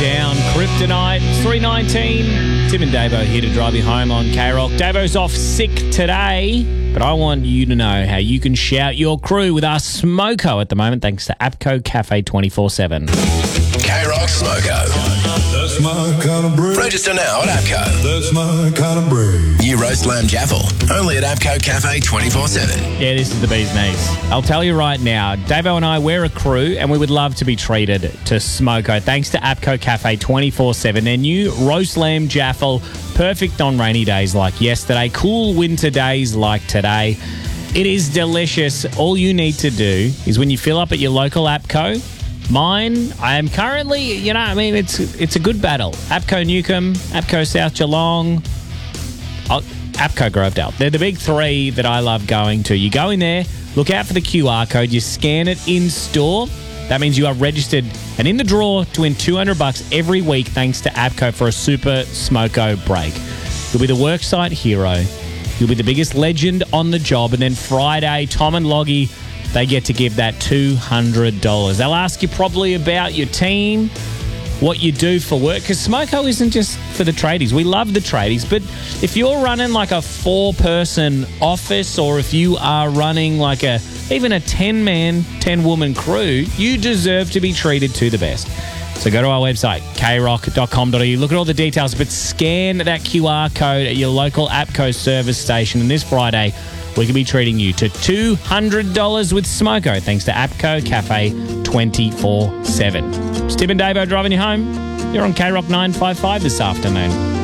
Down, Kryptonite, 3:19. Tim and Davo here to drive you home on K-Rock. Davo's off sick today, but I want you to know how you can shout your crew with our Smoko at the moment, thanks to APCO Cafe 24/7. K-Rock Smoko. That's my kind of break. Register now at APCO. That's my kind of break. New roast lamb jaffle. Only at APCO Cafe 24/7. Yeah, this is the bee's knees. I'll tell you right now, Davo and I, we're a crew, and we would love to be treated to Smoko, thanks to APCO Cafe 24/7. Their new roast lamb jaffle, perfect on rainy days like yesterday, cool winter days like today. It is delicious. All you need to do is when you fill up at your local APCO, mine, I am currently, it's a good battle. APCO Newcomb, APCO South Geelong, APCO Grovedale. They're the big three that I love going to. You go in there, look out for the QR code, you scan it in store. That means you are registered and in the draw to win $200 every week thanks to APCO for a Super Smoko break. You'll be the worksite hero. You'll be the biggest legend on the job. And then Friday, Tom and Loggy, they get to give that $200. They'll ask you probably about your team, what you do for work, because Smoko isn't just for the tradies. We love the tradies, but if you're running like a 4-person office, or if you are running like even a 10-man, 10-woman crew, you deserve to be treated to the best. So go to our website, krock.com.au, look at all the details, but scan that QR code at your local APCO service station. And this Friday, we can be treating you to $200 with Smoko, thanks to APCO Cafe 24/7. It's Tim and Davo driving you home. You're on K-Rock 955 this afternoon.